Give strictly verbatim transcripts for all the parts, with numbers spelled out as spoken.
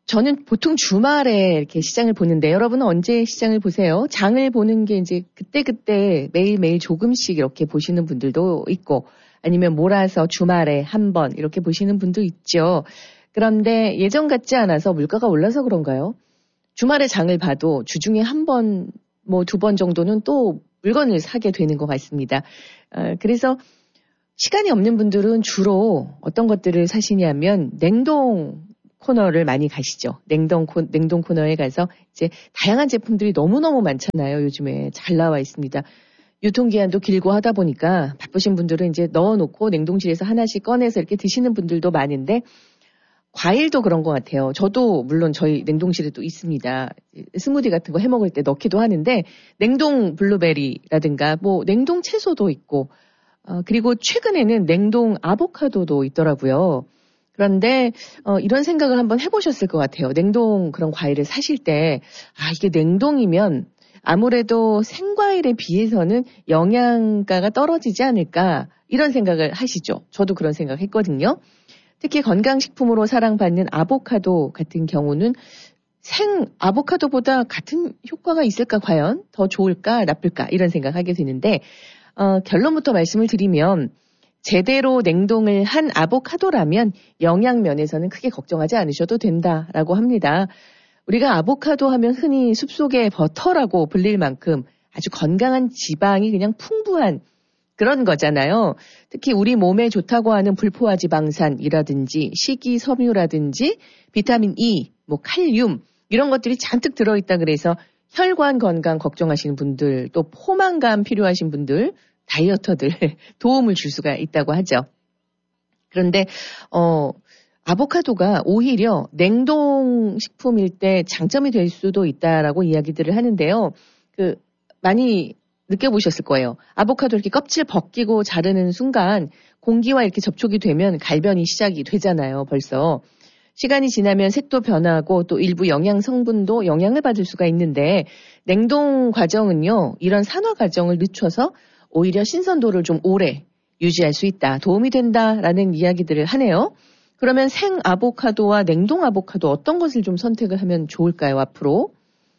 저는 보통 주말에 이렇게 시장을 보는데 여러분은 언제 시장을 보세요? 장을 보는 게 이제 그때그때 매일매일 조금씩 이렇게 보시는 분들도 있고 아니면 몰아서 주말에 한 번 이렇게 보시는 분도 있죠. 그런데 예전 같지 않아서 물가가 올라서 그런가요? 주말에 장을 봐도 주중에 한 번, 뭐 두 번 정도는 또 물건을 사게 되는 것 같습니다. 어, 그래서 시간이 없는 분들은 주로 어떤 것들을 사시냐면 냉동 코너를 많이 가시죠. 냉동, 코, 냉동 코너에 가서 이제 다양한 제품들이 너무너무 많잖아요. 요즘에 잘 나와 있습니다. 유통기한도 길고 하다 보니까 바쁘신 분들은 이제 넣어놓고 냉동실에서 하나씩 꺼내서 이렇게 드시는 분들도 많은데 과일도 그런 것 같아요. 저도 물론 저희 냉동실에 또 있습니다. 스무디 같은 거 해먹을 때 넣기도 하는데 냉동 블루베리라든가 뭐 냉동 채소도 있고 어, 그리고 최근에는 냉동 아보카도도 있더라고요. 그런데 어, 이런 생각을 한번 해보셨을 것 같아요. 냉동 그런 과일을 사실 때 아 이게 냉동이면 아무래도 생과일에 비해서는 영양가가 떨어지지 않을까 이런 생각을 하시죠. 저도 그런 생각 했거든요. 특히 건강식품으로 사랑받는 아보카도 같은 경우는 생 아보카도보다 같은 효과가 있을까 과연? 더 좋을까 나쁠까 이런 생각하게 되는데 어, 결론부터 말씀을 드리면 제대로 냉동을 한 아보카도라면 영양 면에서는 크게 걱정하지 않으셔도 된다라고 합니다. 우리가 아보카도 하면 흔히 숲속의 버터라고 불릴 만큼 아주 건강한 지방이 그냥 풍부한 그런 거잖아요. 특히 우리 몸에 좋다고 하는 불포화 지방산이라든지 식이섬유라든지 비타민 E, 뭐 칼륨 이런 것들이 잔뜩 들어있다 그래서 혈관 건강 걱정하시는 분들 또 포만감 필요하신 분들 다이어터들 도움을 줄 수가 있다고 하죠. 그런데 어 아보카도가 오히려 냉동식품일 때 장점이 될 수도 있다라고 이야기들을 하는데요. 그 많이 느껴보셨을 거예요. 아보카도 이렇게 껍질 벗기고 자르는 순간 공기와 이렇게 접촉이 되면 갈변이 시작이 되잖아요. 벌써. 시간이 지나면 색도 변하고 또 일부 영양 성분도 영향을 받을 수가 있는데 냉동 과정은요. 이런 산화 과정을 늦춰서 오히려 신선도를 좀 오래 유지할 수 있다. 도움이 된다라는 이야기들을 하네요. 그러면 생 아보카도와 냉동 아보카도 어떤 것을 좀 선택을 하면 좋을까요? 앞으로?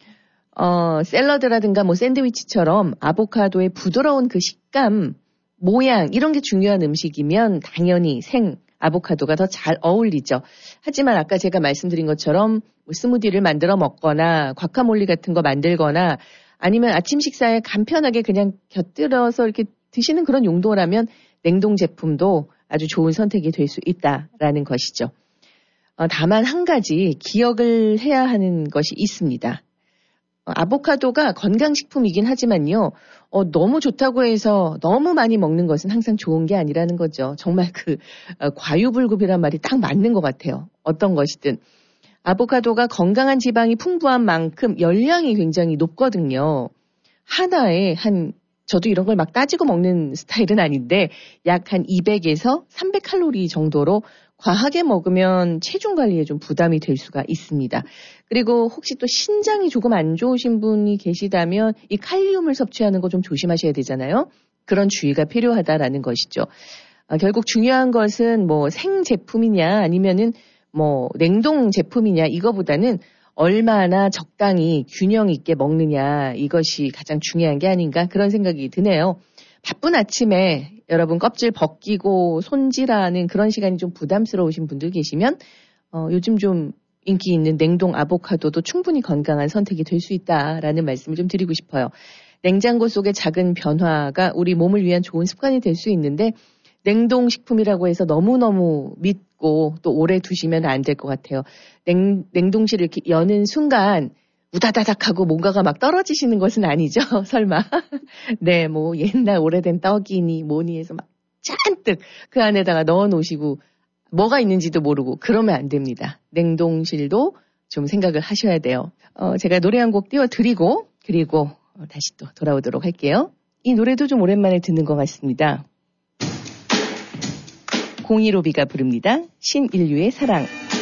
어, 샐러드라든가 뭐 샌드위치처럼 아보카도의 부드러운 그 식감, 모양 이런 게 중요한 음식이면 당연히 생 아보카도가 더 잘 어울리죠. 하지만 아까 제가 말씀드린 것처럼 뭐 스무디를 만들어 먹거나 과카몰리 같은 거 만들거나 아니면 아침 식사에 간편하게 그냥 곁들여서 이렇게 드시는 그런 용도라면 냉동 제품도 아주 좋은 선택이 될 수 있다라는 것이죠. 어, 다만 한 가지 기억을 해야 하는 것이 있습니다. 어, 아보카도가 건강식품이긴 하지만요. 어, 너무 좋다고 해서 너무 많이 먹는 것은 항상 좋은 게 아니라는 거죠. 정말 그 어, 과유불급이란 말이 딱 맞는 것 같아요. 어떤 것이든. 아보카도가 건강한 지방이 풍부한 만큼 열량이 굉장히 높거든요. 하나에 한 저도 이런 걸 막 따지고 먹는 스타일은 아닌데 약 한 이백에서 삼백 칼로리 정도로 과하게 먹으면 체중 관리에 좀 부담이 될 수가 있습니다. 그리고 혹시 또 신장이 조금 안 좋으신 분이 계시다면 이 칼륨을 섭취하는 거 좀 조심하셔야 되잖아요. 그런 주의가 필요하다라는 것이죠. 아, 결국 중요한 것은 뭐 생제품이냐 아니면은 뭐 냉동 제품이냐 이거보다는 얼마나 적당히 균형 있게 먹느냐 이것이 가장 중요한 게 아닌가 그런 생각이 드네요. 바쁜 아침에 여러분 껍질 벗기고 손질하는 그런 시간이 좀 부담스러우신 분들 계시면 어, 요즘 좀 인기 있는 냉동 아보카도도 충분히 건강한 선택이 될 수 있다라는 말씀을 좀 드리고 싶어요. 냉장고 속의 작은 변화가 우리 몸을 위한 좋은 습관이 될 수 있는데 냉동식품이라고 해서 너무너무 믿고 또 오래 두시면 안 될 것 같아요. 냉, 냉동실을 이렇게 여는 순간 우다다닥 하고 뭔가가 막 떨어지시는 것은 아니죠. 설마. 네, 뭐 옛날 오래된 떡이니 뭐니 해서 막 잔뜩 그 안에다가 넣어 놓으시고 뭐가 있는지도 모르고 그러면 안 됩니다. 냉동실도 좀 생각을 하셔야 돼요. 어, 제가 노래 한 곡 띄워드리고 그리고 다시 또 돌아오도록 할게요. 이 노래도 좀 오랜만에 듣는 것 같습니다. 공일오비가 부릅니다. 신인류의 사랑.